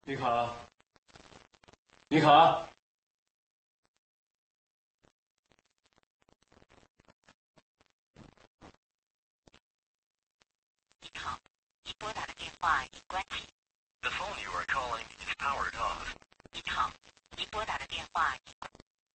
米卡，米卡， 你好，你拨打的电话已关机。 The phone you are calling is powered off. 你好，你拨打的电话已关。